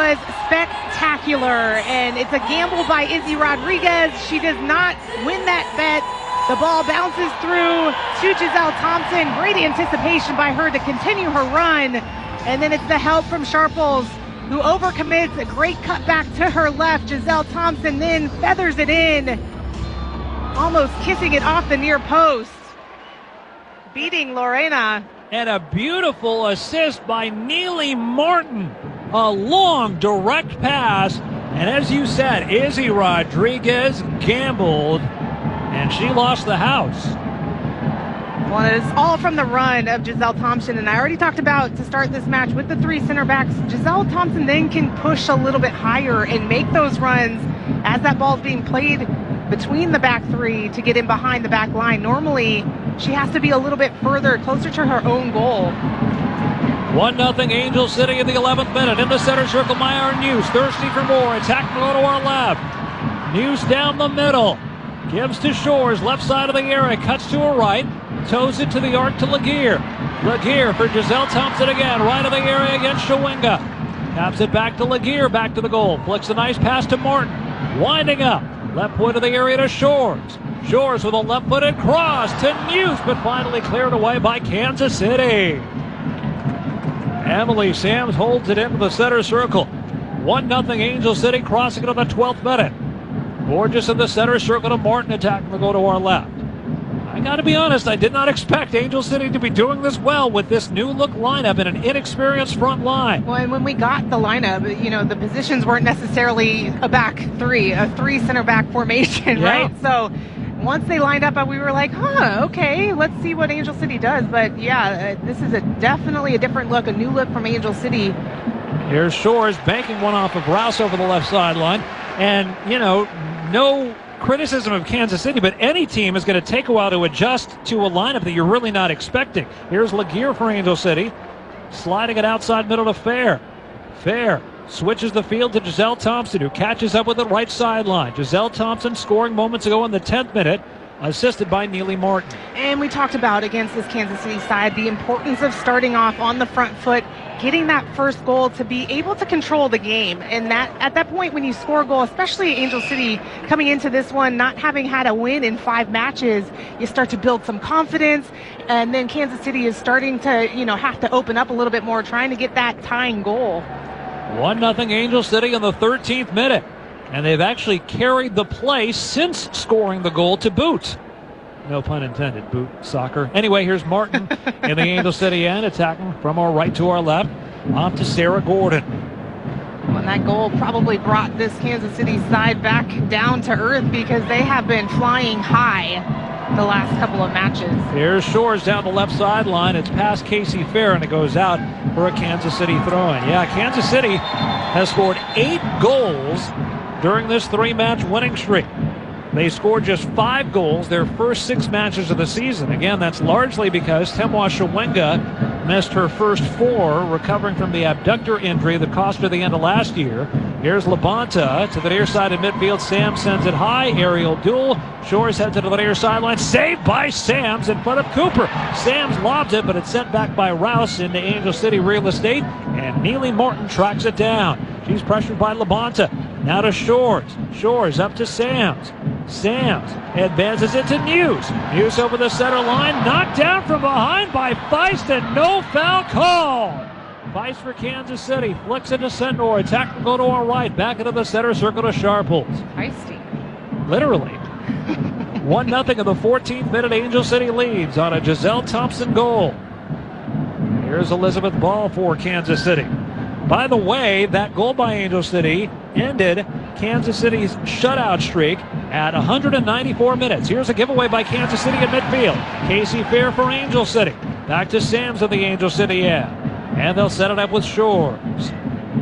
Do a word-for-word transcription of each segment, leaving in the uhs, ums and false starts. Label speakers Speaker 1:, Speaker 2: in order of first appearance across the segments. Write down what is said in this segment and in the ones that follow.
Speaker 1: was spectacular, and it's a gamble by Izzy Rodriguez. She does not win that bet. The ball bounces through to Giselle Thompson. Great anticipation by her to continue her run. And then it's the help from Sharples, who overcommits. A great cutback to her left. Giselle Thompson then feathers it in, almost kissing it off the near post, beating Lorena.
Speaker 2: And a beautiful assist by Neely Martin. A long, direct pass. And as you said, Izzy Rodriguez gambled, and she lost the house.
Speaker 1: Well, it's all from the run of Giselle Thompson. And I already talked about, to start this match with the three center backs, Giselle Thompson then can push a little bit higher and make those runs as that ball's being played between the back three to get in behind the back line. Normally, she has to be a little bit further, closer to her own goal.
Speaker 2: one nothing Angel City in the eleventh minute. In the center circle, Myron News, thirsty for more. Attack to go to our left. News down the middle. Gives to Shores, left side of the area. Cuts to her right. Toes it to the arc to Laguerre. Laguerre for Giselle Thompson again. Right of the area against Shawinga. Taps it back to Laguerre, back to the goal. Flicks a nice pass to Martin. Winding up. Left point of the area to Shores. Shores with a left-footed cross to News, but finally cleared away by Kansas City. Emily Sams holds it into the center circle. one nothing Angel City, crossing it on the twelfth minute. Borges in the center circle to Martin, attacking the goal to our left. I got to be honest, I did not expect Angel City to be doing this well with this new look lineup and an inexperienced front line.
Speaker 1: Well, and when we got the lineup, you know, the positions weren't necessarily a back three, a three center back formation,
Speaker 2: yeah.
Speaker 1: right? So once they lined up, we were like, huh, okay, let's see what Angel City does. But yeah, uh, this is a definitely a different look, a new look from Angel City.
Speaker 2: Here's Shores banking one off of Rouse over the left sideline. And, you know, no criticism of Kansas City, but any team is going to take a while to adjust to a lineup that you're really not expecting. Here's Laguerre for Angel City, sliding it outside middle to Fair. Fair switches the field to Giselle Thompson, who catches up with the right sideline. Giselle Thompson scoring moments ago in the tenth minute, assisted by Neely Martin.
Speaker 1: And we talked about, against this Kansas City side, the importance of starting off on the front foot, getting that first goal to be able to control the game. And that at that point, when you score a goal, especially Angel City coming into this one, not having had a win in five matches, you start to build some confidence. And then Kansas City is starting to, you know, have to open up a little bit more, trying to get that tying goal.
Speaker 2: one nothing Angel City in the thirteenth minute. And they've actually carried the play since scoring the goal to boot. No pun intended, boot soccer. Anyway, here's Martin in the Angel City end, attacking from our right to our left. Off to Sarah Gordon.
Speaker 1: Well, that goal probably brought this Kansas City side back down to earth, because they have been flying high the last couple of matches.
Speaker 2: Here's Shores down the left sideline. It's past Casey Fair, and it goes out for a Kansas City throw-in. Yeah, Kansas City has scored eight goals during this three-match winning streak. They scored just five goals their first six matches of the season. Again, that's largely because Temwa Shawinga missed her first four, recovering from the abductor injury that cost her the end of last year. Here's Labonta to the near side of midfield. Sam sends it high. Aerial duel. Shores heads it to the near sideline. Saved by Sams in front of Cooper. Sams lobs it, but it's sent back by Rouse into Angel City real estate. And Neely Martin tracks it down. She's pressured by Labonta. Now to Shores. Shores up to Sams. Sams advances it to News. News over the center line. Knocked down from behind by Feist, and no foul call. Feist for Kansas City. Flicks into Senor. Attack will go to our right. Back into the center circle to Sharples.
Speaker 1: Feisty.
Speaker 2: Literally. one nothing in the fourteenth minute. Angel City leads on a Giselle Thompson goal. Here's Elizabeth Ball for Kansas City. By the way, that goal by Angel City ended Kansas City's shutout streak at one hundred ninety-four minutes. Here's a giveaway by Kansas City at midfield. Casey Fair for Angel City. Back to Sams of the Angel City end. And they'll set it up with Shores.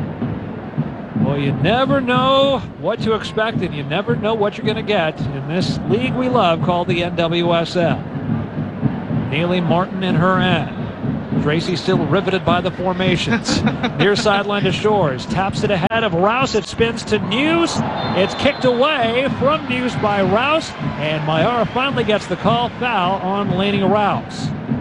Speaker 2: Well, you never know what to expect, and you never know what you're going to get in this league we love called the N W S L. Neely Martin in her end. Tracy still riveted by the formations. Near sideline to Shores. Taps it ahead of Rouse. It spins to News. It's kicked away from News by Rouse. And Mayara finally gets the call. Foul on Lainey Rouse.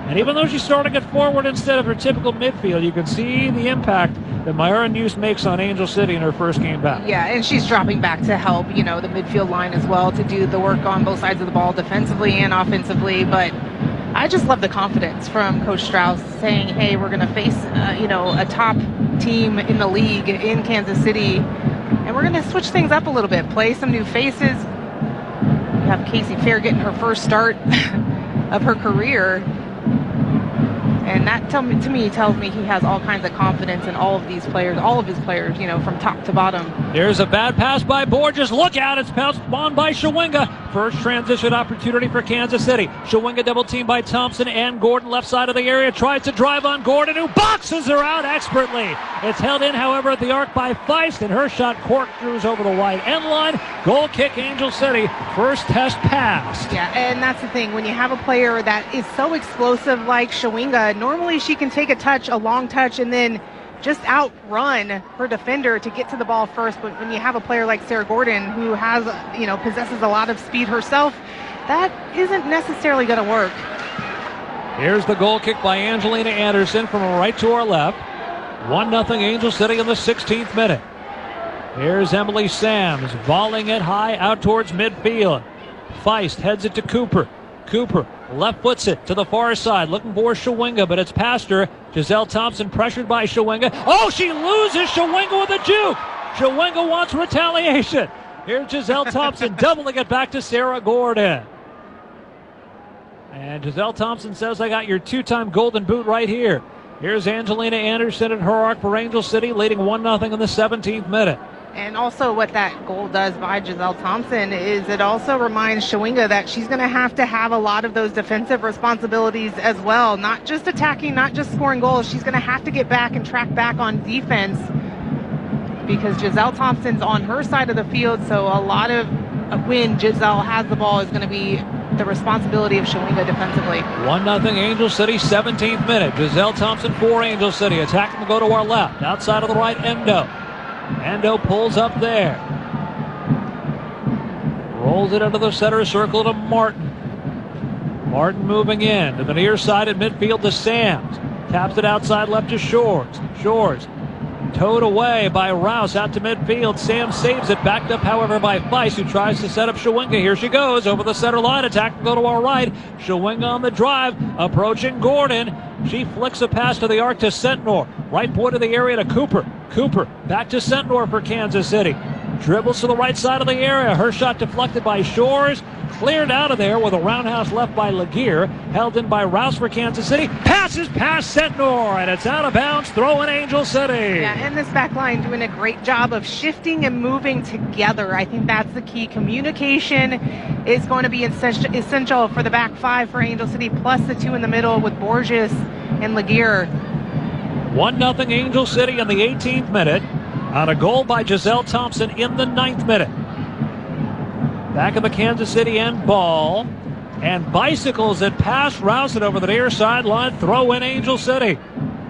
Speaker 2: And even though she's starting at forward instead of her typical midfield, you can see the impact that Myara News makes on Angel City in her first game back.
Speaker 1: Yeah, and she's dropping back to help, you know, the midfield line as well, to do the work on both sides of the ball, defensively and offensively. But I just love the confidence from Coach Strauss saying, hey, we're going to face, uh, you know, a top team in the league in Kansas City, and we're going to switch things up a little bit, play some new faces. We have Casey Fair getting her first start of her career. And that tell me, to me tells me he has all kinds of confidence in all of these players, all of his players, you know, from top to bottom.
Speaker 2: There's a bad pass by Borges. Look out, it's pounced on by Shawinga. First transition opportunity for Kansas City. Shawinga double teamed by Thompson and Gordon, left side of the area. Tries to drive on Gordon, who boxes her out expertly. It's held in, however, at the arc by Feist, and her shot corkscrews over the wide end line. Goal kick, Angel City. First test pass.
Speaker 1: Yeah, and that's the thing. When you have a player that is so explosive like Shawinga, normally she can take a touch, a long touch, and then just outrun her defender to get to the ball first. But when you have a player like Sarah Gordon, who has, you know, possesses a lot of speed herself, that isn't necessarily going to work.
Speaker 2: Here's the goal kick by Angelina Anderson from right to our left. one nothing Angel City in the sixteenth minute. Here's Emily Sams volleying it high out towards midfield. Feist heads it to Cooper. Cooper left foots it to the far side, looking for Shawinga, but it's past her. Giselle Thompson pressured by Shawinga. Oh, she loses Shawinga with a juke. Shawinga wants retaliation. Here's Giselle Thompson doubling it back to Sarah Gordon. And Giselle Thompson says, I got your two-time golden boot right here. Here's Angelina Anderson at her arc for Angel City, leading one nothing in the seventeenth minute.
Speaker 1: And also what that goal does by Giselle Thompson is it also reminds Shawinga that she's going to have to have a lot of those defensive responsibilities as well. Not just attacking, not just scoring goals. She's going to have to get back and track back on defense, because Giselle Thompson's on her side of the field. So a lot of when Giselle has the ball is going to be the responsibility of Shawinga defensively.
Speaker 2: one nothing Angel City, seventeenth minute. Giselle Thompson for Angel City. Attacking to go to our left. Outside of the right, Endo. Endo pulls up there. Rolls it into the center circle to Martin. Martin moving in to the near side at midfield to Sams. Taps it outside left to Shores. Shores towed away by Rouse out to midfield. Sam saves it, backed up, however, by Feist, who tries to set up Shawinga. Here she goes over the center line. Attack to go to our right. Shawinga on the drive, approaching Gordon. She flicks a pass to the arc to Sentnor. Right point of the area to Cooper. Cooper back to Sentnor for Kansas City. Dribbles to the right side of the area. Her shot deflected by Shores. Cleared out of there with a roundhouse left by Laguerre. Held in by Rouse for Kansas City. Passes past Sentnor, and it's out of bounds. Throw in Angel City.
Speaker 1: Yeah, and this back line doing a great job of shifting and moving together. I think that's the key. Communication is going to be essential for the back five for Angel City, plus the two in the middle with Borges and Laguerre.
Speaker 2: one nothing Angel City in the eighteenth minute on a goal by Giselle Thompson in the ninth minute. Back of the Kansas City end ball, and bicycles that pass Rouse it over the near sideline. Throw in Angel City.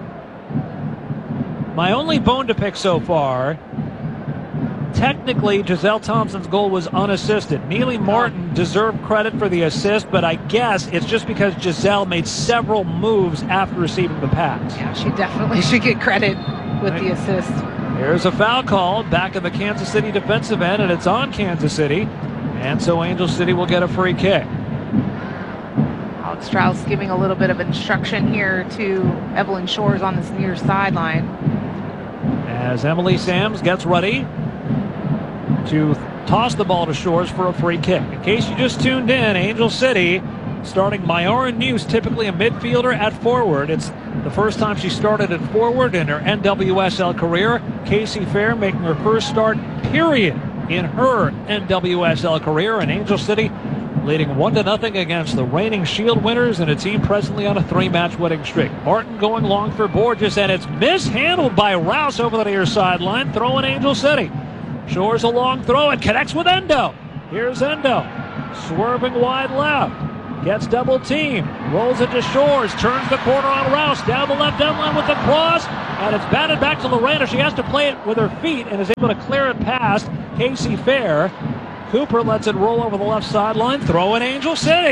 Speaker 2: My only bone to pick so far, technically Giselle Thompson's goal was unassisted. Neely Martin deserved credit for the assist, but I guess it's just because Giselle made several moves after receiving the pass.
Speaker 1: Yeah, she definitely should get credit with right. the assist.
Speaker 2: Here's a foul call back of the Kansas City defensive end, and it's on Kansas City. And so Angel City will get a free kick.
Speaker 1: Alex Strauss giving a little bit of instruction here to Evelyn Shores on this near sideline.
Speaker 2: As Emily Sams gets ready to toss the ball to Shores for a free kick. In case you just tuned in, Angel City starting Myara News, typically a midfielder at forward. It's the first time she started at forward in her N W S L career. Casey Fair making her first start, period, in her N W S L career, and Angel City leading one to nothing against the reigning Shield winners and a team presently on a three-match winning streak. Martin going long for Borges, and it's mishandled by Rouse over the near sideline, throwing Angel City. Shores a long throw, and connects with Endo. Here's Endo, swerving wide left. Gets double team, rolls it to Shores, turns the corner on Rouse, down the left end line with the cross, and it's batted back to Lorena. She has to play it with her feet and is able to clear it past Casey Fair. Cooper lets it roll over the left sideline, throw in Angel City.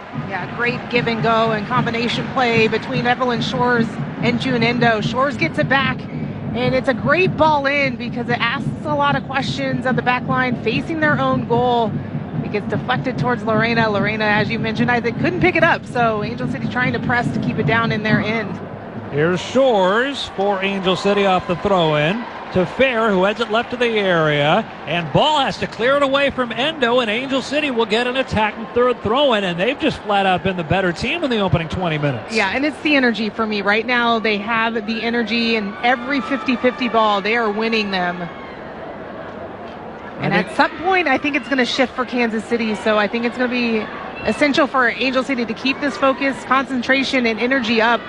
Speaker 1: Yeah, great give and go and combination play between Evelyn Shores and June Endo. Shores gets it back, and it's a great ball in because it asks a lot of questions on the back line facing their own goal. It gets deflected towards Lorena. Lorena, as you mentioned, Isaac, couldn't pick it up, so Angel City trying to press to keep it down in their end.
Speaker 2: Here's Shores for Angel City off the throw-in to Fair, who heads it left of the area, and ball has to clear it away from Endo, and Angel City will get an attacking third throw-in, and they've just flat out been the better team in the opening twenty minutes.
Speaker 1: Yeah, and it's the energy for me. Right now, they have the energy, and every fifty-fifty ball, they are winning them. And at some point, I think it's going to shift for Kansas City, so I think it's going to be essential for Angel City to keep this focus, concentration, and energy up.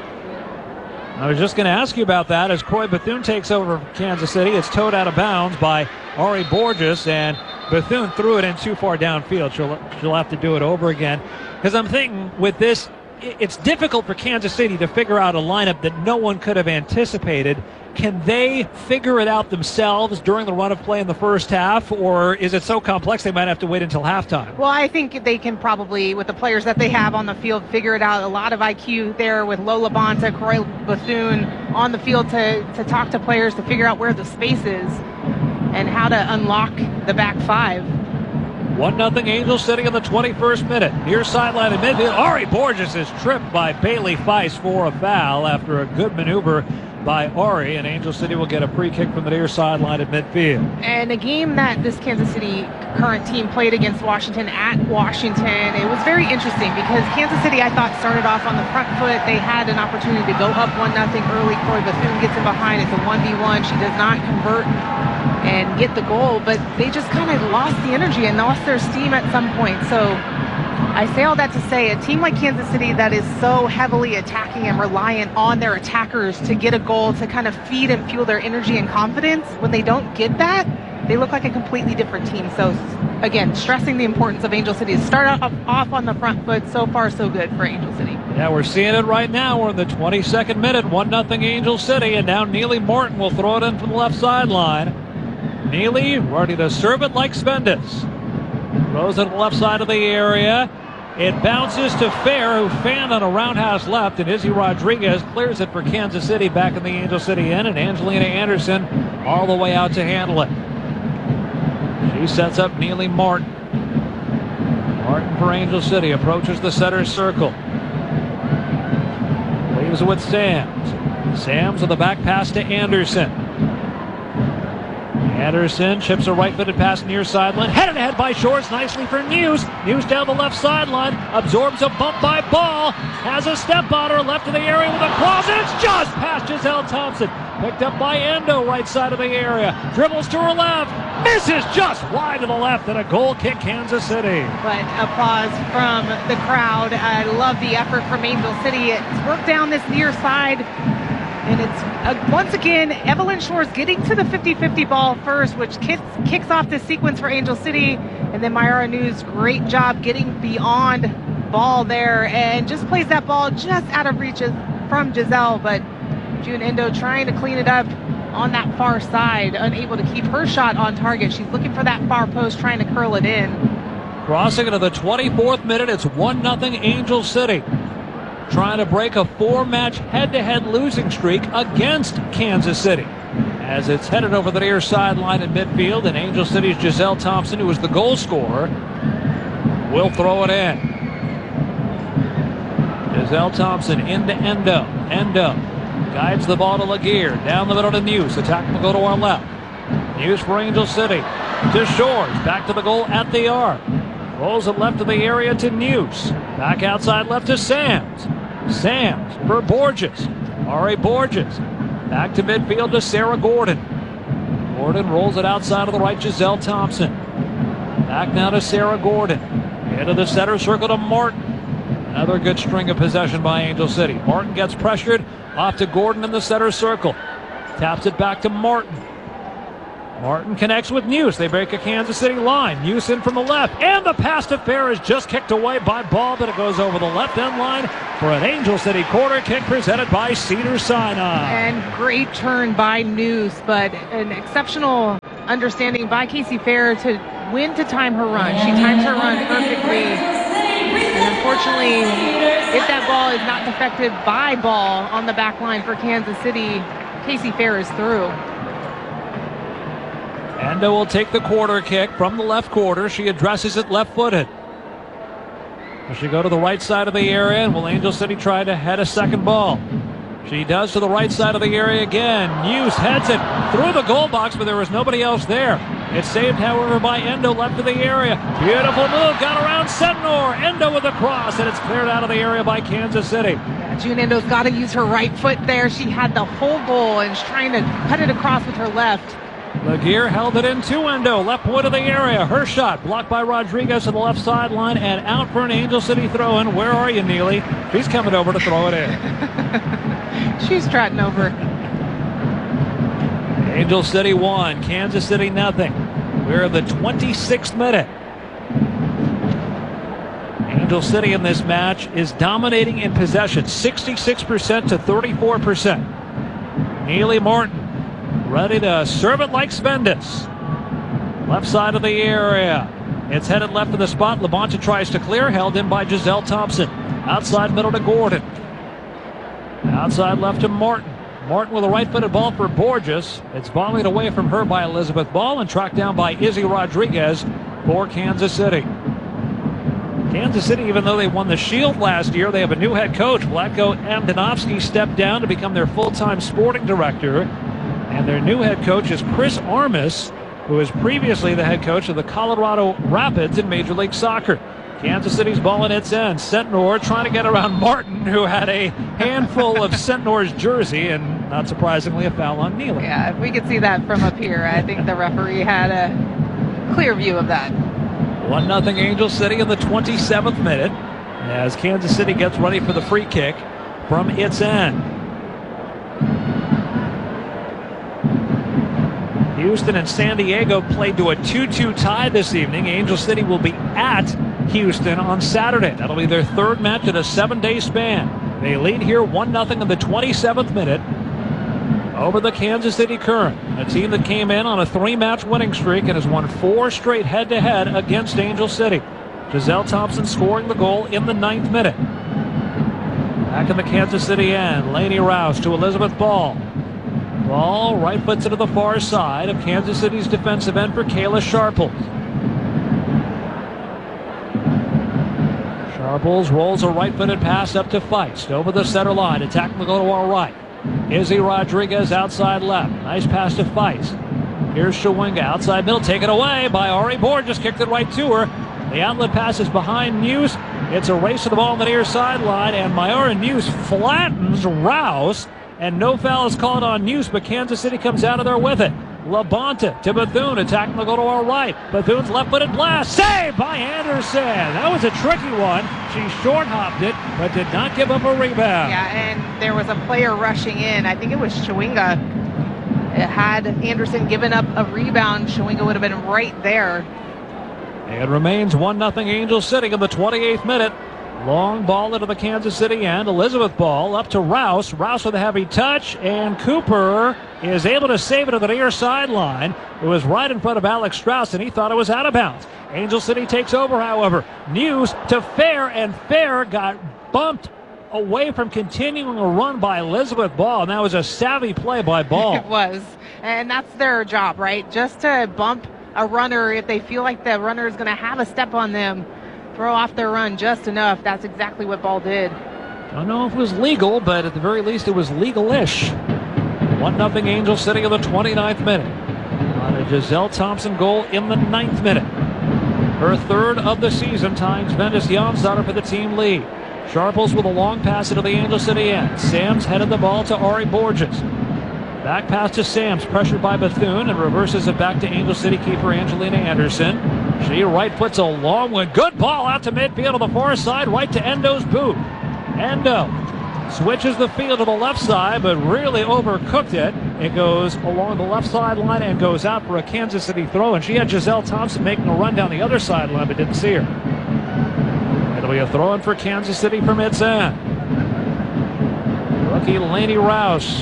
Speaker 2: I was just going to ask you about that as Croy Bethune takes over Kansas City. It's towed out of bounds by Ari Borges, and Bethune threw it in too far downfield. She'll, she'll have to do it over again. Because I'm thinking with this, it's difficult for Kansas City to figure out a lineup that no one could have anticipated. Can they figure it out themselves during the run of play in the first half, or is it so complex they might have to wait until halftime?
Speaker 1: Well, I think they can probably, with the players that they have on the field, figure it out. A lot of I Q there with Lola Bonta, Croy Bethune on the field to, to talk to players to figure out where the space is and how to unlock the back five.
Speaker 2: one nothing Angel City in the twenty-first minute. Near sideline in midfield. Ari Borges is tripped by Bailey Feist for a foul after a good maneuver by Ari, and Angel City will get a free kick from the near sideline at midfield.
Speaker 1: And a game that this Kansas City current team played against Washington at Washington, it was very interesting because Kansas City, I thought, started off on the front foot. They had an opportunity to go up one nothing early. Croy Bethune gets in behind. It's a one v one. She does not convert and get the goal, but they just kind of lost the energy and lost their steam at some point. So I say all that to say a team like Kansas City that is so heavily attacking and reliant on their attackers to get a goal, to kind of feed and fuel their energy and confidence, when they don't get that, they look like a completely different team. So again, stressing the importance of Angel City to start off, off on the front foot. So far, so good for Angel City.
Speaker 2: Yeah, we're seeing it right now. We're in the twenty-second minute, one nothing Angel City, and now Neely Martin will throw it in from the left sideline. Neely ready to serve it like Spendes. Throws it to the left side of the area. It bounces to Fair, who fanned on a roundhouse left, and Izzy Rodriguez clears it for Kansas City back in the Angel City end, and Angelina Anderson all the way out to handle it. She sets up Neely Martin. Martin for Angel City approaches the center circle. Leaves it with Sams. Sams with a back pass to Anderson. Anderson chips a right-footed pass near sideline. Headed ahead by Shores nicely for News. News down the left sideline. Absorbs a bump by Ball. Has a step on her left of the area with a cross, and it's just past Giselle Thompson. Picked up by Endo, right side of the area. Dribbles to her left. Misses just wide to the left, and a goal kick Kansas City.
Speaker 1: But applause from the crowd. I love the effort from Angel City. It's worked down this near side. And it's, uh, once again, Evelyn Shores getting to the fifty-fifty ball first, which kicks, kicks off this sequence for Angel City. And then Myara News, great job getting beyond Ball there and just plays that ball just out of reach from Giselle. But June Endo trying to clean it up on that far side, unable to keep her shot on target. She's looking for that far post, trying to curl it in.
Speaker 2: Crossing into the twenty-fourth minute, it's one nothing Angel City. Trying to break a four-match head-to-head losing streak against Kansas City. As it's headed over the near sideline in midfield, and Angel City's Giselle Thompson, who was the goal scorer, will throw it in. Giselle Thompson into Endo. Endo guides the ball to Laguerre. Down the middle to News. Attack will go to our left. News for Angel City. To Shores. Back to the goal at the arc. Rolls it left of the area to News. Back outside left to Sams. Sams for Borges. Ari Borges. Back to midfield to Sarah Gordon. Gordon rolls it outside of the right, Giselle Thompson. Back now to Sarah Gordon. Into the center circle to Martin. Another good string of possession by Angel City. Martin gets pressured. Off to Gordon in the center circle. Taps it back to Martin. Martin connects with News. They break a Kansas City line. News in from the left. And the pass to Fair is just kicked away by Ball, but it goes over the left end line for an Angel City corner kick presented by Cedars-Sinai.
Speaker 1: And great turn by News, but an exceptional understanding by Casey Fair to when to time her run. She times her run perfectly. And unfortunately, if that ball is not deflected by ball on the back line for Kansas City, Casey Fair is through.
Speaker 2: Endo will take the quarter kick from the left quarter. She addresses it left-footed. She go to the right side of the area, and will Angel City try to head a second ball? She does to the right side of the area again. Hughes heads it through the goal box, but there was nobody else there. It's saved, however, by Endo left of the area. Beautiful move, got around Sentinor. Endo with a cross, and it's cleared out of the area by Kansas City.
Speaker 1: Yeah, June Endo's got to use her right foot there. She had the whole goal, and she's trying to cut it across with her left.
Speaker 2: Laguerre held it in to Endo, left point of the area. Her shot blocked by Rodriguez to the left sideline and out for an Angel City throw-in. Where are you, Neely? She's coming over to throw it in.
Speaker 1: She's trotting over.
Speaker 2: Angel City one, Kansas City nothing. We're in the twenty-sixth minute. Angel City in this match is dominating in possession, sixty-six percent to thirty-four percent. Neely Martin ready to serve it like Spendas. Left side of the area. It's headed left of the spot. Labonta tries to clear, held in by Giselle Thompson. Outside middle to Gordon. Outside left to Martin. Martin with a right-footed ball for Borges. It's volleyed away from her by Elizabeth Ball and tracked down by Izzy Rodriguez for Kansas City. Kansas City, even though they won the Shield last year, they have a new head coach. Vlatko Andonovski stepped down to become their full-time sporting director. And their new head coach is Chris Armas, who was previously the head coach of the Colorado Rapids in Major League Soccer. Kansas City's ball in its end. Sentinor trying to get around Martin, who had a handful of Sentinor's jersey, and not surprisingly, a foul on Neely.
Speaker 1: Yeah, if we could see that from up here, I think the referee had a clear view of that.
Speaker 2: one nothing Angel City in the twenty-seventh minute as Kansas City gets ready for the free kick from its end. Houston and San Diego played to a two two tie this evening. Angel City will be at Houston on Saturday. That'll be their third match in a seven-day span. They lead here one nothing in the twenty-seventh minute over the Kansas City Current, a team that came in on a three-match winning streak and has won four straight head-to-head against Angel City. Giselle Thompson scoring the goal in the ninth minute. Back in the Kansas City end, Lainey Rouse to Elizabeth Ball. Ball right foots it to the far side of Kansas City's defensive end for Kayla Sharples. Sharples rolls a right-footed pass up to Feist over the center line, attacking the goal to our right. Izzy Rodriguez outside left. Nice pass to Feist. Here's Shawinga outside middle, taken away by Ari Borges, kicked it right to her. The outlet pass is behind Muse. It's a race to the ball on the near sideline, and Mayara Muse flattens Rouse. And no foul is called on Muse, but Kansas City comes out of there with it. Labonta to Bethune, attacking the goal to our right. Bethune's left-footed blast, saved by Anderson. That was a tricky one. She short-hopped it, but did not give up a rebound.
Speaker 1: Yeah, and there was a player rushing in. I think it was Chewinga. Had Anderson given up a rebound, Chewinga would have been right there.
Speaker 2: It remains one nothing Angel City in the twenty-eighth minute. Long ball into the Kansas City end. Elizabeth Ball up to Rouse. Rouse with a heavy touch, and Cooper is able to save it to the near sideline. It was right in front of Alex Strauss, and he thought it was out of bounds. Angel City takes over, however. Muse to Fair, and Fair got bumped away from continuing a run by Elizabeth Ball, and that was a savvy play by Ball.
Speaker 1: It was, and that's their job, right? Just to bump a runner if they feel like the runner is going to have a step on them. Throw off their run just enough. That's exactly what Ball did.
Speaker 2: Don't know if it was legal, but at the very least it was legal-ish. one nothing Angel City in the twenty-ninth minute. On a Giselle Thompson goal in the ninth minute. Her third of the season, tying Svendes Jonsdottir for the team lead. Sharples with a long pass into the Angel City end. Sams headed the ball to Ari Borges. Back pass to Sams, pressured by Bethune, and reverses it back to Angel City keeper Angelina Anderson. She right foots a long one. Good ball out to midfield on the far side, right to Endo's boot. Endo switches the field to the left side, but really overcooked it. It goes along the left sideline and goes out for a Kansas City throw. And she had Giselle Thompson making a run down the other sideline, but didn't see her. It'll be a throw-in for Kansas City from its end. Rookie Lainey Rouse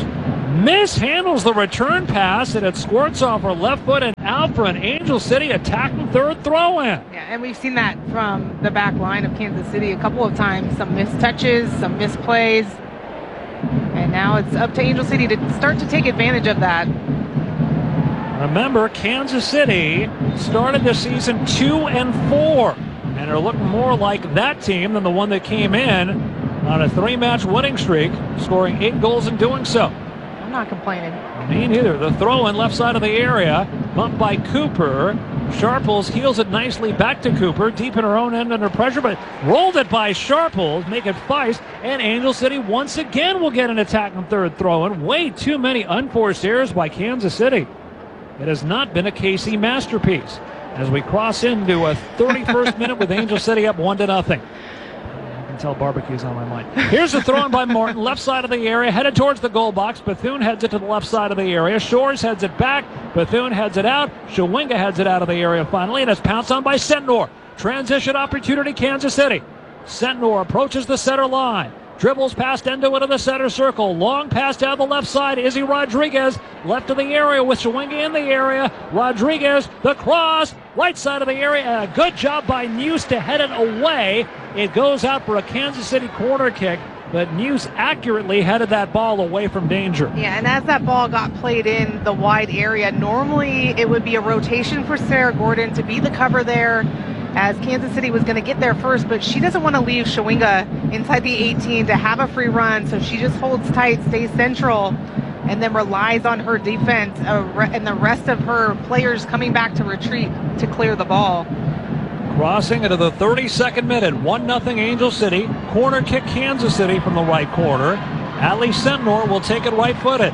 Speaker 2: mishandles the return pass, and it squirts off her left foot and out for an Angel City attacking third throw-in.
Speaker 1: Yeah, and we've seen that from the back line of Kansas City a couple of times. Some missed touches, some missed plays. And now it's up to Angel City to start to take advantage of that.
Speaker 2: Remember, Kansas City started the season two and four, and are looking more like that team than the one that came in on a three-match winning streak, scoring eight goals in doing so.
Speaker 1: I'm not complaining.
Speaker 2: Me neither. The throw in left side of the area, bumped by Cooper. Sharples heels it nicely back to Cooper, deep in her own end under pressure, but rolled it by Sharples, make it Feist, and Angel City once again will get an attack on third throw in. Way too many unforced errors by Kansas City. It has not been a K C masterpiece as we cross into a thirty-first minute with Angel City up one to nothing. I can tell barbecue's on my mind. Here's the throw in by Martin, left side of the area, headed towards the goal box. Bethune heads it to the left side of the area. Shores heads it back. Bethune heads it out. Shawinga heads it out of the area finally, and it's pounced on by Sentnor. Transition opportunity, Kansas City. Sentnor approaches the center line. Dribbles past Endo into the center circle. Long pass down the left side. Izzy Rodriguez left of the area with Shawinga in the area. Rodriguez, the cross, right side of the area. And a good job by Neuse to head it away. It goes out for a Kansas City corner kick, but Neuse accurately headed that ball away from danger.
Speaker 1: Yeah, and as that ball got played in the wide area, normally it would be a rotation for Sarah Gordon to be the cover there, as Kansas City was going to get there first, but she doesn't want to leave Shawinga inside the eighteen to have a free run, so she just holds tight, stays central, and then relies on her defense uh, re- and the rest of her players coming back to retreat to clear the ball.
Speaker 2: Crossing into the thirty-second minute, one nothing Angel City. Corner kick Kansas City from the right corner. Allie Sentnor will take it right-footed.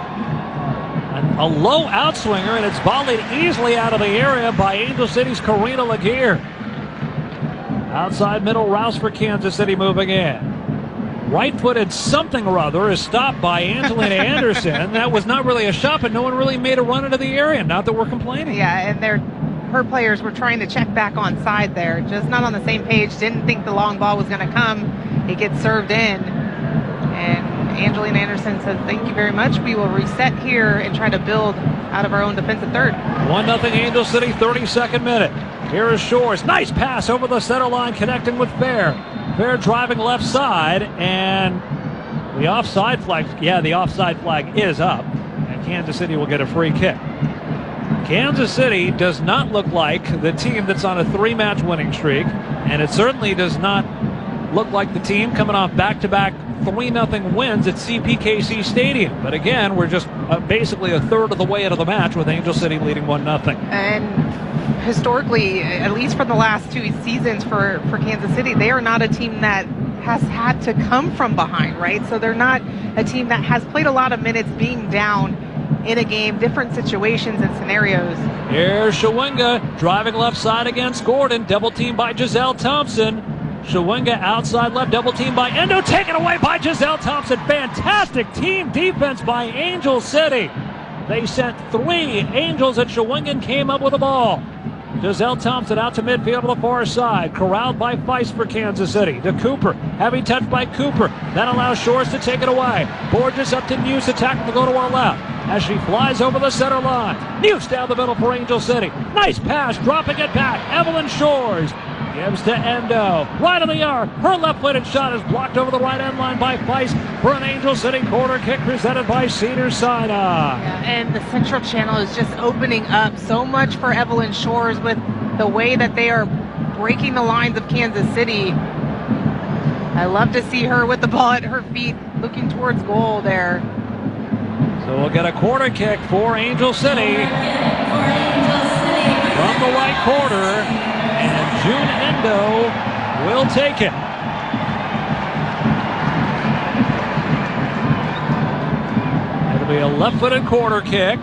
Speaker 2: A low outswinger, and it's volleyed easily out of the area by Angel City's Karina Laguerre. Outside middle, Rouse for Kansas City moving in. Right-footed something or other is stopped by Angelina Anderson. That was not really a shot, but no one really made a run into the area. Not that we're complaining.
Speaker 1: Yeah, and they're, her players were trying to check back on side there. Just not on the same page. Didn't think the long ball was going to come. It gets served in. And Angelina Anderson says, thank you very much. We will reset here and try to build out of our own defensive third.
Speaker 2: one nothing Angel City, thirty-second minute. Here is Shores. Nice pass over the center line, connecting with Fair. Fair driving left side, and the offside flag, yeah, the offside flag is up, and Kansas City will get a free kick. Kansas City does not look like the team that's on a three-match winning streak, and it certainly does not look like the team coming off back-to-back three nothing wins at C P K C Stadium. But again, we're just uh, basically a third of the way into the match with Angel City leading one nothing.
Speaker 1: And historically, at least from the last two seasons for, for Kansas City, they are not a team that has had to come from behind, right? So they're not a team that has played a lot of minutes being down in a game, different situations and scenarios.
Speaker 2: Here's Shawinga driving left side against Gordon, double teamed by Giselle Thompson. Shawinga outside left, double team by Endo, taken away by Giselle Thompson. Fantastic team defense by Angel City. They sent three Angels at Shawinga and came up with the ball. Giselle Thompson out to midfield on the far side, corralled by Feist for Kansas City. To Cooper, heavy touch by Cooper. That allows Shores to take it away. Borges up to Neuse, attacking to go to our left as she flies over the center line. Neuse down the middle for Angel City. Nice pass, dropping it back. Evelyn Shores gives to Endo. Right of the arc. Her left-footed shot is blocked over the right end line by Feist for an Angel City corner kick presented by Cedars-Sinai.
Speaker 1: Yeah, and the central channel is just opening up so much for Evelyn Shores with the way that they are breaking the lines of Kansas City. I love to see her with the ball at her feet looking towards goal there.
Speaker 2: So we'll get a corner kick for Angel City from the right corner. And June Endo will take it. It'll be a left-footed corner kick.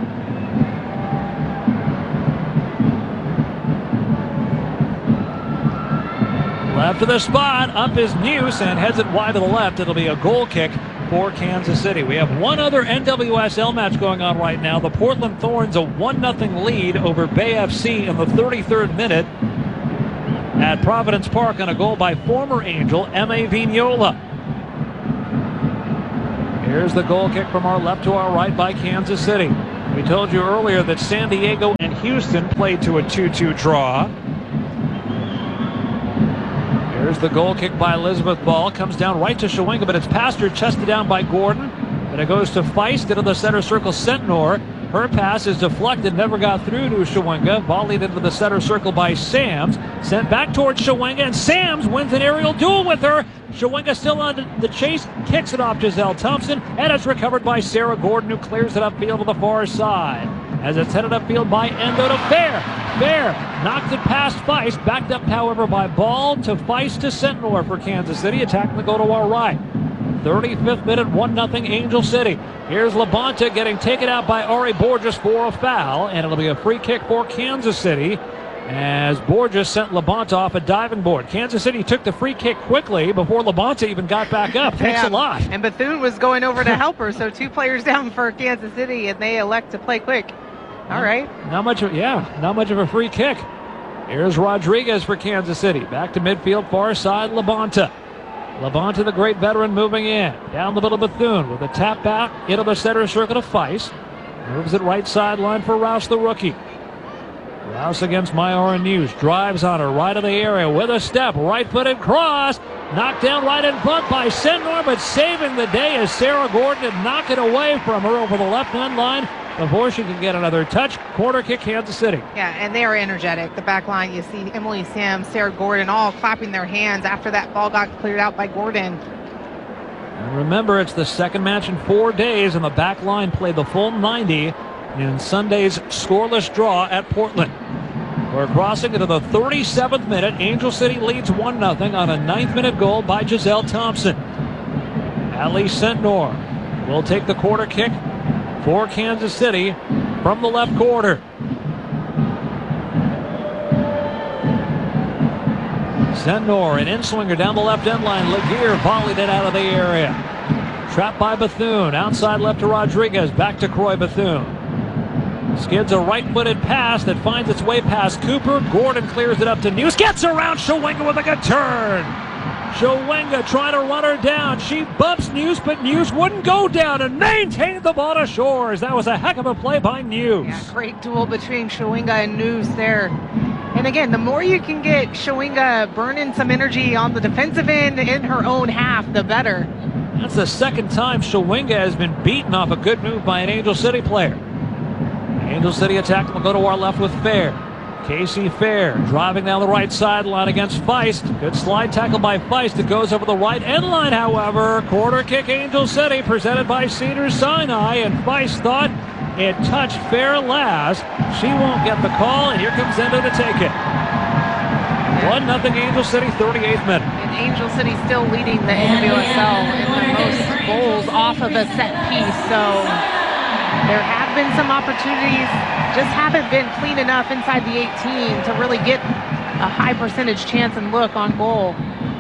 Speaker 2: Left of the spot, up is Neuse and heads it wide to the left. It'll be a goal kick for Kansas City. We have one other N W S L match going on right now. The Portland Thorns a one nothing lead over Bay F C in the thirty-third minute at Providence Park on a goal by former Angel Emma Vignola. Here's the goal kick from our left to our right by Kansas City. We told you earlier that San Diego and Houston played to a two two draw. Here's the goal kick by Elizabeth Ball. Comes down right to Shawinga, but it's past her, chested down by Gordon. And it goes to Feist into the center circle. Sentnor. Her pass is deflected, never got through to Shawinga. Volleyed into the center circle by Sams. Sent back towards Shawinga, and Sams wins an aerial duel with her. Shawinga still on the chase, kicks it off Giselle Thompson, and it's recovered by Sarah Gordon, who clears it upfield to the far side. As it's headed upfield by Endo to Fair. Fair knocked it past Feist, backed up, however, by Ball to Feist to Sentnor for Kansas City, attacking the goal to our right. thirty-fifth minute, one nothing Angel City. Here's Labonta getting taken out by Ari Borges for a foul, and it'll be a free kick for Kansas City as Borges sent Labonta off a diving board. Kansas City took the free kick quickly before Labonta even got back up. Thanks
Speaker 1: yeah.
Speaker 2: a lot.
Speaker 1: And Bethune was going over to help her, so two players down for Kansas City, and they elect to play quick. All right.
Speaker 2: Not much of, yeah, not much of a free kick. Here's Rodriguez for Kansas City. Back to midfield, far side, Labonta. Labonta, the great veteran, moving in. Down the middle, Bethune with a tap back into the center circle to Feist. Moves it right sideline for Rouse, the rookie. Rouse against Myara News. Drives on her right of the area with a step. Right-footed cross. Knocked down right in front by Sentnor, but saving the day as Sarah Gordon had knocked it away from her over the left-hand line before she could get another touch. Corner kick, Kansas City.
Speaker 1: Yeah, and they are energetic. The back line, you see Emily Sam, Sarah Gordon all clapping their hands after that ball got cleared out by Gordon.
Speaker 2: And remember, it's the second match in four days, and the back line played the full ninety in Sunday's scoreless draw at Portland. We're crossing into the thirty-seventh minute. Angel City leads one nothing on a ninth minute goal by Giselle Thompson. Ali Sentnor will take the corner kick for Kansas City from the left corner. Sentnor, an in-swinger down the left end line. Laguerre volleyed it out of the area. Trapped by Bethune. Outside left to Rodriguez. Back to Croy Bethune. Skids a right-footed pass that finds its way past Cooper. Gordon clears it up to News. Gets around Shawinga with a good turn. Shawinga trying to run her down. She bumps News, but News wouldn't go down and maintained the ball to Shores. That was a heck of a play by News.
Speaker 1: Yeah, great duel between Shawinga and News there. And again, the more you can get Shawinga burning some energy on the defensive end in her own half, the better.
Speaker 2: That's the second time Shawinga has been beaten off a good move by an Angel City player. Angel City attack will go to our left with Fair. Casey Fair driving down the right sideline against Feist. Good slide tackle by Feist. It goes over the right end line, however. Corner kick, Angel City, presented by Cedars Sinai. And Feist thought it touched Fair last. She won't get the call, and here comes Endo to take it. one nothing Angel City, thirty-eighth minute.
Speaker 1: And Angel City still leading the N W S L in the most goals off of a set piece. So there have been some opportunities, just haven't been clean enough inside the eighteen to really get a high percentage chance and look on goal.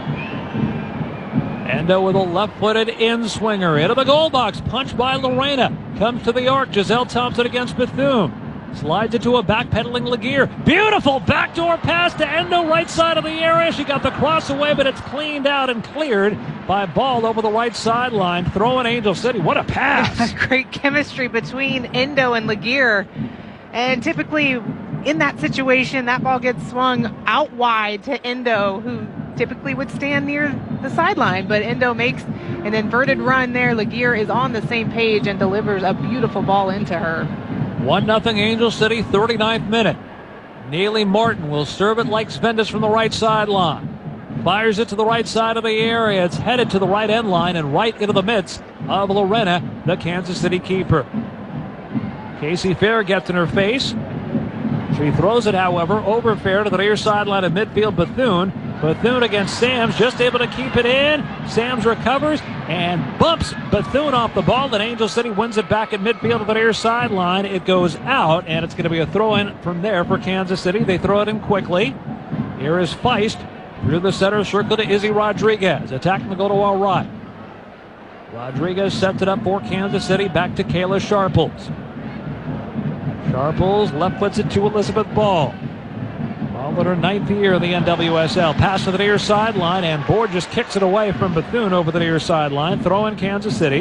Speaker 2: Endo with a left-footed in-swinger into the goal box. Punched by Lorena. Comes to the arc. Giselle Thompson against Bethune. Slides it to a back-pedaling Laguerre. Beautiful backdoor pass to Endo, right side of the area. She got the cross away, but it's cleaned out and cleared by Ball over the right sideline. Throwing Angel City. What a pass.
Speaker 1: Great chemistry between Endo and Laguerre. And typically in that situation, that ball gets swung out wide to Endo, who typically would stand near the sideline. But Endo makes an inverted run there. Laguerre is on the same page and delivers a beautiful ball into her.
Speaker 2: one nothing Angel City, thirty-ninth minute. Neely Martin will serve it like Svendas from the right sideline. Fires it to the right side of the area. It's headed to the right end line and right into the midst of Lorena, the Kansas City keeper. Casey Fair gets in her face. She throws it, however, over Fair to the near sideline of midfield. Bethune. Bethune against Sams, just able to keep it in. Sams recovers and bumps Bethune off the ball. Then Angel City wins it back at midfield to the near sideline. It goes out, and it's going to be a throw-in from there for Kansas City. They throw it in quickly. Here is Feist through the center circle to Izzy Rodriguez. Attacking the goal to our right. Rodriguez sets it up for Kansas City. Back to Kayla Sharples. Sharples left puts it to Elizabeth Ball. Ball in her ninth year in the N W S L. Pass to the near sideline, and Borges kicks it away from Bethune over the near sideline. Throw in Kansas City.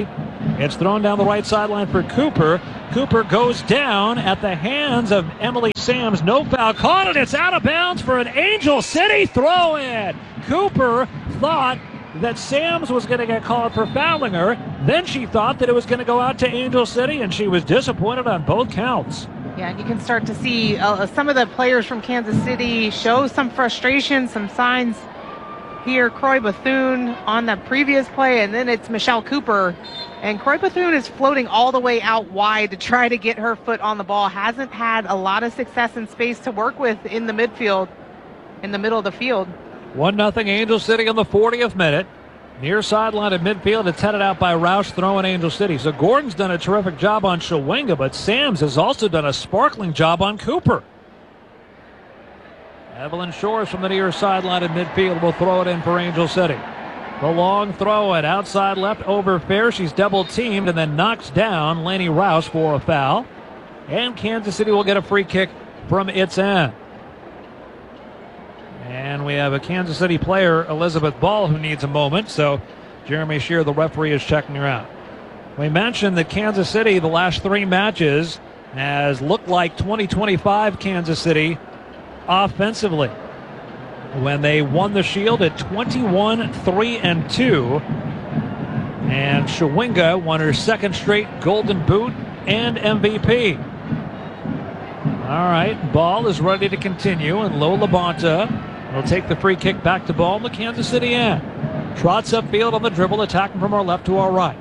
Speaker 2: It's thrown down the right sideline for Cooper. Cooper goes down at the hands of Emily Sams. No foul called, and it's out of bounds for an Angel City throw-in. Cooper thought that Sams was going to get called for fouling her. Then she thought that it was going to go out to Angel City, and she was disappointed on both counts.
Speaker 1: Yeah, and you can start to see uh, some of the players from Kansas City show some frustration, some signs here. Croy Bethune on the previous play, and then it's Michelle Cooper. And Croy Bethune is floating all the way out wide to try to get her foot on the ball. Hasn't had a lot of success in space to work with in the midfield, in the middle of the field.
Speaker 2: one nothing Angel City in the fortieth minute. Near sideline at midfield. It's headed out by Roush, throwing Angel City. So Gordon's done a terrific job on Shawinga, but Sams has also done a sparkling job on Cooper. Evelyn Shores from the near sideline at midfield will throw it in for Angel City. The long throw at outside left over Fair. She's double teamed and then knocks down Laney Roush for a foul. And Kansas City will get a free kick from its end. And we have a Kansas City player, Elizabeth Ball, who needs a moment. So Jeremy Shear, the referee, is checking her out. We mentioned that Kansas City, the last three matches, has looked like twenty twenty-five Kansas City offensively. When they won the Shield at twenty-one three and two. And Shawinga won her second straight Golden Boot and M V P. All right, Ball is ready to continue, and Lola Bonta will take the free kick back to Ball in the Kansas City end. Trots upfield on the dribble, attacking from our left to our right.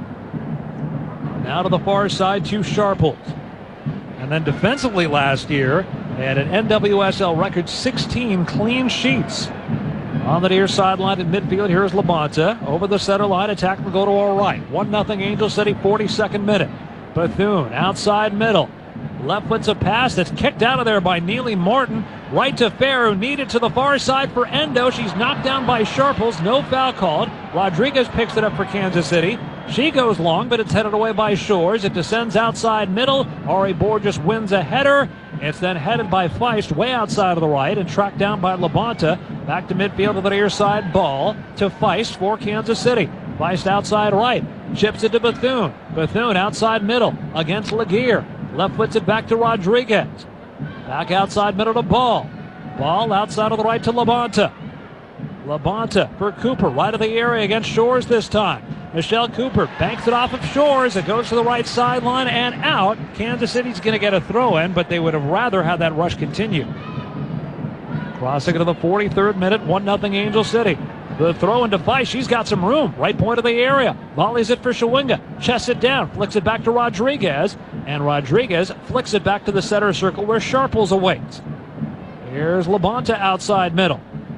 Speaker 2: Now to the far side to Sharples. And then defensively last year, they had an N W S L record sixteen clean sheets. On the near sideline in midfield, here's Labonta. Over the center line, attack will go to our right. one nothing Angel City, forty-second minute. Bethune, outside middle. Left foot's a pass that's kicked out of there by Neely Martin. Right to Fair, who needed to the far side for Endo. She's knocked down by Sharples. No foul called. Rodriguez picks it up for Kansas City. She goes long, but it's headed away by Shores. It descends outside middle. Ari Borges wins a header. It's then headed by Feist way outside of the right and tracked down by Labonta. Back to midfield to the near side. Ball to Feist for Kansas City. Feist outside right. Chips it to Bethune. Bethune outside middle against Laguerre. Left foots it back to Rodriguez. Back outside middle to Ball. Ball outside of the right to Labonta. Labonta for Cooper, right of the area against Shores this time. Michelle Cooper banks it off of Shores. It goes to the right sideline and out. Kansas City's going to get a throw in, but they would have rather had that rush continue. Crossing into the forty-third minute, one nothing Angel City. The throw into Feist. She's got some room. Right point of the area. Volleys it for Shawinga. Chests it down. Flicks it back to Rodriguez. And Rodriguez flicks it back to the center circle where Sharples awaits. Here's Labonta outside middle.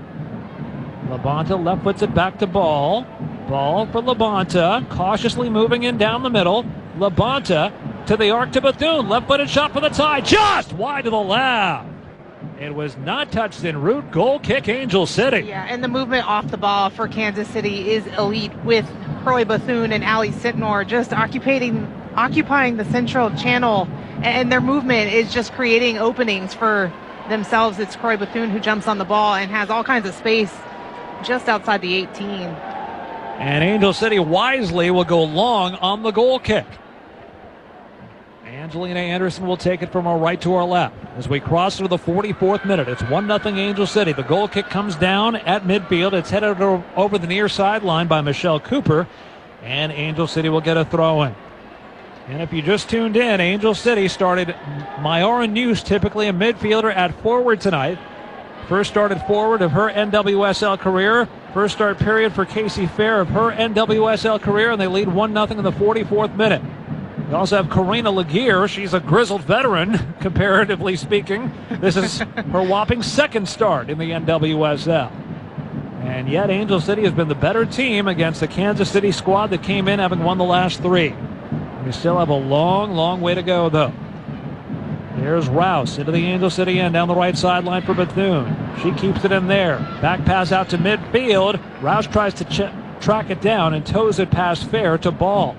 Speaker 2: Labonta left foots it back to Ball. Ball for Labonta. Cautiously moving in down the middle. Labonta to the arc to Bethune. Left footed shot for the tie. Just wide to the left. It was not touched en route. Goal kick, Angel City.
Speaker 1: Yeah, and the movement off the ball for Kansas City is elite with Croy Bethune and Allie Sitnor just occupying occupying the central channel, and their movement is just creating openings for themselves. It's Croy Bethune who jumps on the ball and has all kinds of space just outside the eighteen.
Speaker 2: And Angel City wisely will go long on the goal kick. Angelina Anderson will take it from our right to our left as we cross into the forty-fourth minute. It's one nothing Angel City. The goal kick comes down at midfield. It's headed over the near sideline by Michelle Cooper, and Angel City will get a throw in. And if you just tuned in, Angel City started Myora News, typically a midfielder, at forward tonight. First started forward of her N W S L career. First start period for Casey Fair of her N W S L career, and they lead one nothing in the forty-fourth minute. We also have Karina Laguerre. She's a grizzled veteran, comparatively speaking. This is her whopping second start in the N W S L. And yet Angel City has been the better team against the Kansas City squad that came in having won the last three. We still have a long, long way to go, though. Here's Rouse into the Angel City end down the right sideline for Bethune. She keeps it in there. Back pass out to midfield. Rouse tries to ch- track it down and toes it past Fair to Ball.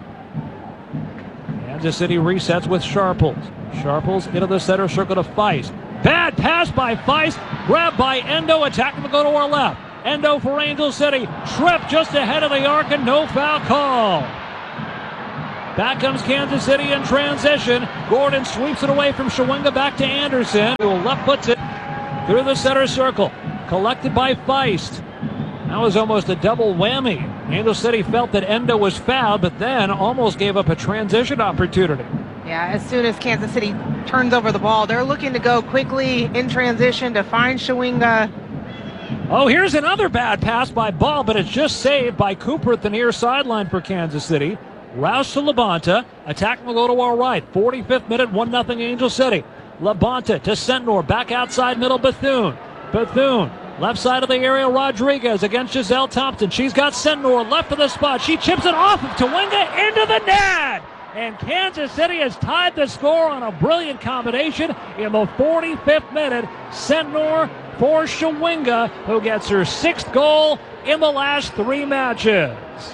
Speaker 2: Kansas City resets with Sharples. Sharples into the center circle to Feist. Bad pass by Feist. Grabbed by Endo. Attacking to go to our left. Endo for Angel City. Trip just ahead of the arc and no foul call. Back comes Kansas City in transition. Gordon sweeps it away from Shawinga back to Anderson, who left puts it through the center circle. Collected by Feist. That was almost a double whammy. Angel City felt that Endo was fouled, but then almost gave up a transition opportunity.
Speaker 1: Yeah, as soon as Kansas City turns over the ball, they're looking to go quickly in transition to find Shawinga.
Speaker 2: Oh, here's another bad pass by Ball, but it's just saved by Cooper at the near sideline for Kansas City. Rouse to Labonta. Attack will go to our right. forty-fifth minute, one nothing Angel City. Labonta to Sentnor. Back outside middle, Bethune. Bethune. Left side of the area, Rodriguez against Giselle Thompson. She's got Sentnor left of the spot. She chips it off of Tawinga into the net. And Kansas City has tied the score on a brilliant combination in the forty-fifth minute. Sentnor for Shawinga, who gets her sixth goal in the last three matches.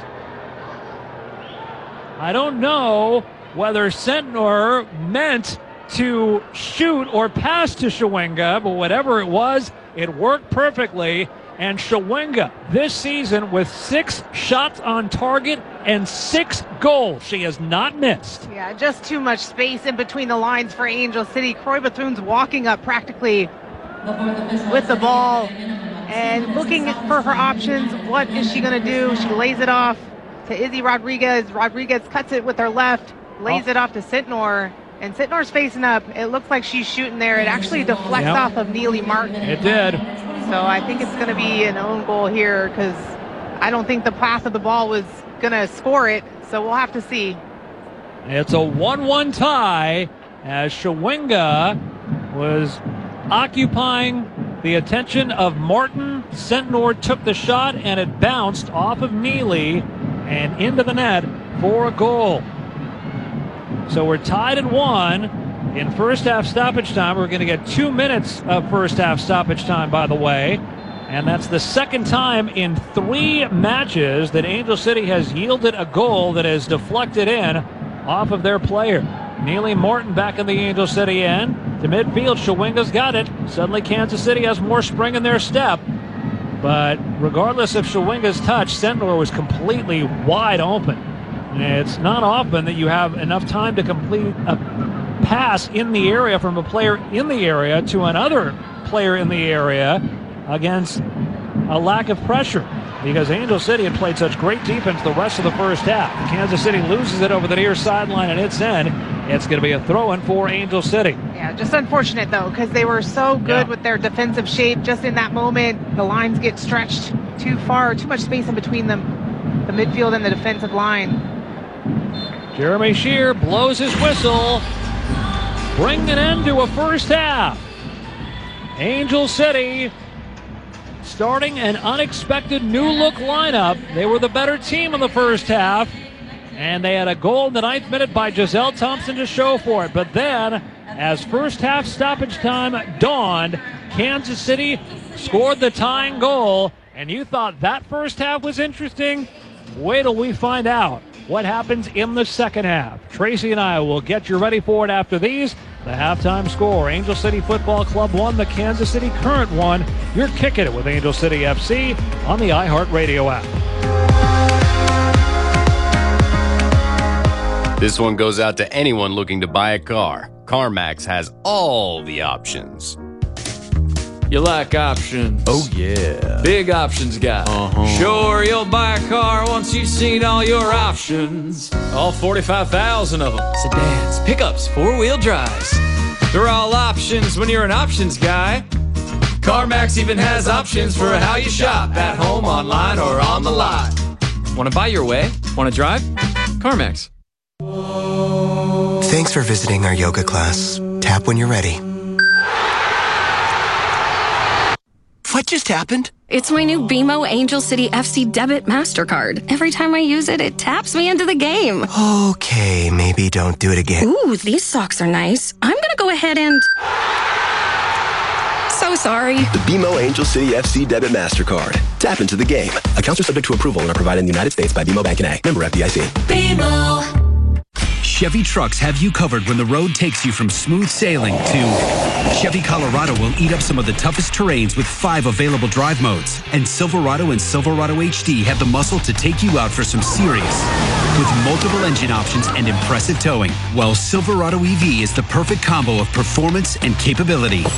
Speaker 2: I don't know whether Sentnor meant to shoot or pass to Shawinga, but whatever it was, it worked perfectly. And Shawinga this season with six shots on target and six goals. She has not missed.
Speaker 1: Yeah, just too much space in between the lines for Angel City. Croy Bethune's walking up practically with the ball and looking for her options. What is she going to do? She lays it off to Izzy Rodriguez. Rodriguez cuts it with her left, lays oh. it off to Sentnor. And Sentnor's facing up. It looks like she's shooting there. It actually deflects yep. off of Neely Martin.
Speaker 2: It did.
Speaker 1: So I think it's going to be an own goal here because I don't think the pass of the ball was going to score it. So we'll have to see.
Speaker 2: It's a one one tie as Shawinga was occupying the attention of Martin. Sentnor took the shot and it bounced off of Neely and into the net for a goal. So we're tied at one in first half stoppage time. We're going to get two minutes of first half stoppage time, by the way. And that's the second time in three matches that Angel City has yielded a goal that is deflected in off of their player. Neely Martin back in the Angel City end. To midfield, Shawinga's got it. Suddenly Kansas City has more spring in their step. But regardless of Shawinga's touch, Sentnor was completely wide open. It's not often that you have enough time to complete a pass in the area from a player in the area to another player in the area against a lack of pressure, because Angel City had played such great defense the rest of the first half. Kansas City loses it over the near sideline at its end. It's going to be a throw-in for Angel City.
Speaker 1: Yeah, just unfortunate, though, because they were so good yeah. with their defensive shape. Just in that moment, the lines get stretched too far, too much space in between them, the midfield and the defensive line.
Speaker 2: Jeremy Shear blows his whistle, bringing an end to a first half. Angel City starting an unexpected new-look lineup. They were the better team in the first half, and they had a goal in the ninth minute by Giselle Thompson to show for it. But then, as first half stoppage time dawned, Kansas City scored the tying goal, and you thought that first half was interesting? Wait till we find out what happens in the second half. Tracy and I will get you ready for it after these. The halftime score, Angel City Football Club one, the Kansas City Current one. You're kicking it with Angel City F C on the iHeartRadio app.
Speaker 3: This one goes out to anyone looking to buy a car. CarMax has all the options.
Speaker 4: You like options?
Speaker 3: Oh, yeah.
Speaker 4: Big options guy.
Speaker 3: Uh-huh.
Speaker 4: Sure, you'll buy a car once you've seen all your options. All forty-five thousand of them. Sedans, pickups, four-wheel drives. They're all options when you're an options guy. CarMax even has options for how you shop, at home, online, or on the lot. Want to buy your way? Want to drive? CarMax.
Speaker 5: Thanks for visiting our yoga class. Tap when you're ready. What just happened?
Speaker 6: It's my new B M O Angel City F C Debit MasterCard. Every time I use it, it taps me into the game.
Speaker 5: Okay, maybe don't do it again.
Speaker 6: Ooh, these socks are nice. I'm gonna go ahead and... So sorry.
Speaker 7: The B M O Angel City F C Debit MasterCard. Tap into the game. Accounts are subject to approval and are provided in the United States by B M O Bank N A. Member F D I C.
Speaker 8: B M O. Chevy trucks have you covered when the road takes you from smooth sailing to Chevy Colorado will eat up some of the toughest terrains with five available drive modes. And Silverado and Silverado H D have the muscle to take you out for some serious with multiple engine options and impressive towing. While Silverado E V is the perfect combo of performance and capability.